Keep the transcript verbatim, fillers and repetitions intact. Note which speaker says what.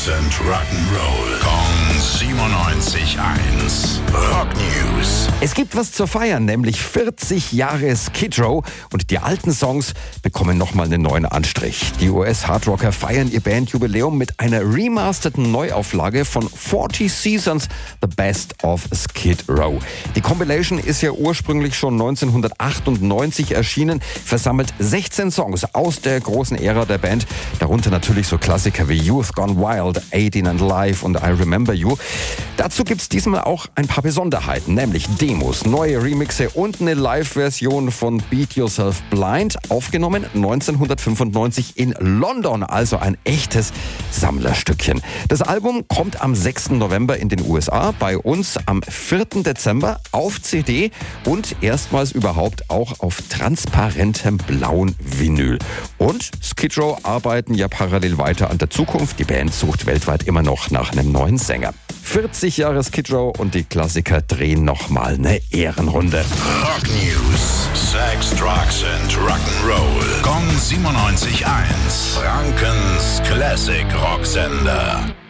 Speaker 1: Drugs and Rock'n'Roll. Kong siebenundneunzig Komma eins. Rock News.
Speaker 2: Es gibt was zu feiern, nämlich vierzig Jahre Skid Row und die alten Songs bekommen nochmal einen neuen Anstrich. Die U S-Hardrocker feiern ihr Bandjubiläum mit einer remasterten Neuauflage von vierzig Seasons, The Best of Skid Row. Die Compilation ist ja ursprünglich schon neunzehnhundertachtundneunzig erschienen, versammelt sechzehn Songs aus der großen Ära der Band, darunter natürlich so Klassiker wie Youth Gone Wild, eighteen and Live und I Remember You. Dazu gibt's diesmal auch ein paar Besonderheiten, nämlich Demos, neue Remixe und eine Live-Version von Beat Yourself Blind, aufgenommen neunzehnhundertfünfundneunzig in London, also ein echtes Sammlerstückchen. Das Album kommt am sechsten November in den U S A, bei uns am vierten Dezember auf C D und erstmals überhaupt auch auf transparentem blauen Vinyl. Und Skid Row arbeiten ja parallel weiter an der Zukunft. Die Band sucht weltweit immer noch nach einem neuen Sänger. vierzig Jahre Skid Row und die Klassiker drehen nochmal eine Ehrenrunde.
Speaker 1: Rock News. Sex, Drugs and Rock'n'Roll. Kong siebenundneunzig Komma eins. Frankens Classic Rocksender.